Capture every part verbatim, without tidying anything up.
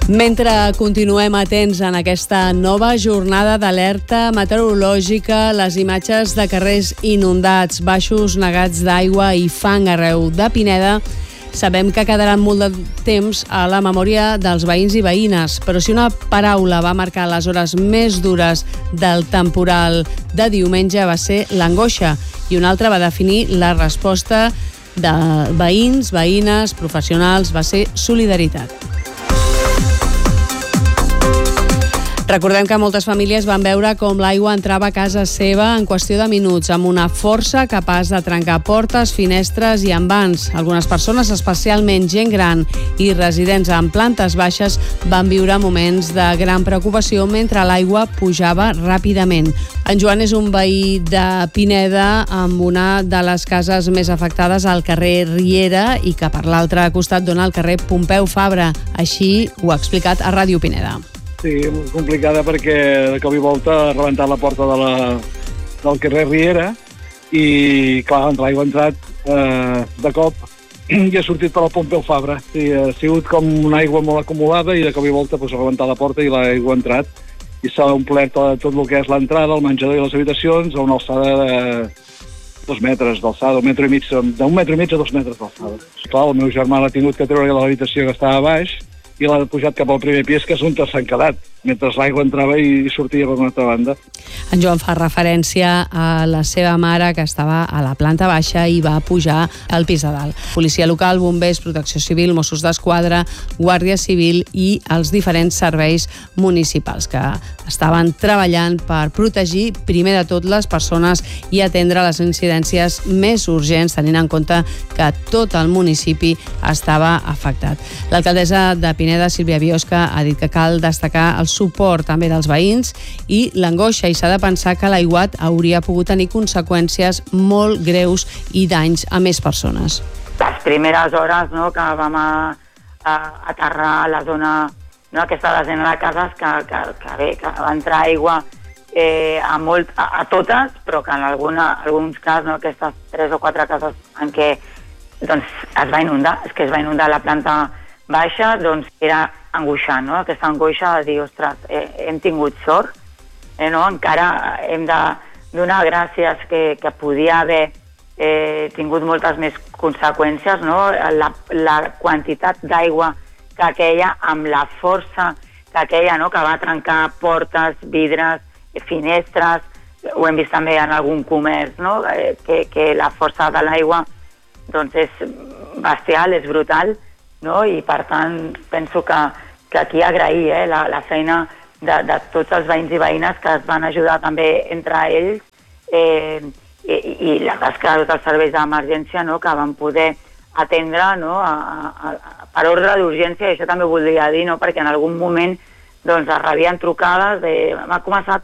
Mentre continuem atents en aquesta nova jornada d'alerta meteorològica, les imatges de carrers inundats, baixos negats d'aigua i fang arreu de Pineda, sabem que quedaran molt de temps a la memòria dels veïns i veïnes, però si una paraula va marcar les hores més dures del temporal de diumenge va ser l'angoixa, i una altra va definir la resposta de veïns, veïnes, professionals, va ser solidaritat. Recordem que moltes famílies van veure com l'aigua entrava a casa seva en qüestió de minuts, amb una força capaç de trencar portes, finestres i envans. Algunes persones, especialment gent gran i residents en plantes baixes, van viure moments de gran preocupació mentre l'aigua pujava ràpidament. En Joan és un veí de Pineda amb una de les cases més afectades al carrer Riera i que per l'altre costat dona al carrer Pompeu Fabra. Així ho ha explicat a Ràdio Pineda. Sí, complicada perquè de cop i volta ha rebentat la porta de la, del carrer Riera i, clar, l'aigua ha entrat eh, de cop i ha sortit per al Pompeu Fabra. Sí, ha sigut com una aigua molt acumulada i de cop i volta pues, ha rebentat la porta i l'aigua ha entrat i s'ha omplert tot el que és l'entrada, el menjador i les habitacions a una alçada de dos metres d'alçada, un metre i mig, d'un metre i mig a dos metres d'alçada. Clar, el meu germà l'ha tingut que treure de l'habitació que estava a baix i l'ha pujat cap al primer pis, que és on s'han quedat, mentre l'aigua entrava i sortia per una altra banda. En Joan fa referència a la seva mare, que estava a la planta baixa i va pujar al pis de dalt. Policia local, bombers, protecció civil, Mossos d'Esquadra, Guàrdia Civil i els diferents serveis municipals que estaven treballant per protegir, primer de tot, les persones i atendre les incidències més urgents, tenint en compte que tot el municipi estava afectat. L'alcaldessa de Pineda, Sílvia Biosca, ha dit que cal destacar el suport també dels veïns i l'angoixa, i s'ha de pensar que l'aiguat hauria pogut tenir conseqüències molt greus i danys a més persones. Les primeres hores, no, que vam a, a aterrar a la zona, no, aquesta desena de cases, que, que, que bé, que va entrar aigua eh, a, molt, a, a totes, però que en alguna, alguns casos, no, aquestes tres o quatre cases en què doncs, es va inundar, és que es va inundar la planta baixa, doncs era angoixant, no? Aquesta angoixa de dir, ostres, eh, hem tingut sort, eh, no? Encara hem de donar gràcies que, que podia haver eh, tingut moltes més conseqüències, no? La, la quantitat d'aigua que aquella, amb la força que aquella, no? Que va trencar portes, vidres, finestres, ho hem vist també en algun comerç, no? Eh, que, que la força de l'aigua doncs és bestial, és brutal, no? I per tant penso que, que aquí agrair eh, la, la feina de, de tots els veïns i veïnes que es van ajudar també entre ells eh, i, i la tasca de tots els serveis d'emergència, no? Que van poder atendre, no? a, a, a, per ordre d'urgència, i això també ho voldria dir, no? Perquè en algun moment doncs, es rebien trucades de m'ha començat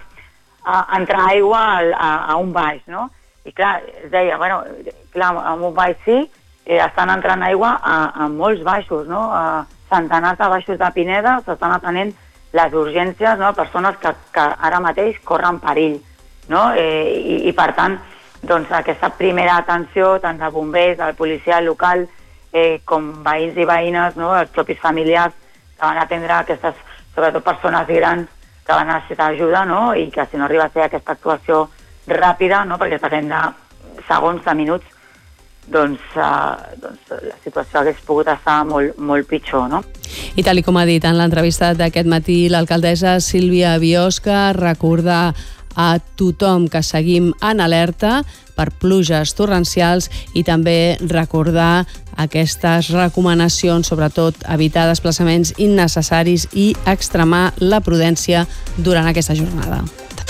a entrar aigua a, a, a un baix, no? I clar, es deia, bueno, clar, en un baix sí, Eh, estan entrant aigua a, a molts baixos, no? A centenars de baixos de Pineda s'estan atenent les urgències, no? Persones que, que ara mateix corren perill, no? Eh, i, I per tant, doncs aquesta primera atenció, tant de bombers, del policia local, eh, com veïns i veïnes, no? Els propis familiars que van atendre aquestes, sobretot persones grans que van necessitar ajuda, no? I que si no arriba a ser aquesta actuació ràpida, no? Perquè parlem de segons, de minuts, Doncs, uh, doncs la situació hagués pogut estar molt, molt pitjor, no? I tal com ha dit en l'entrevista d'aquest matí l'alcaldessa Sílvia Biosca, recordar a tothom que seguim en alerta per pluges torrencials i també recordar aquestes recomanacions, sobretot evitar desplaçaments innecessaris i extremar la prudència durant aquesta jornada.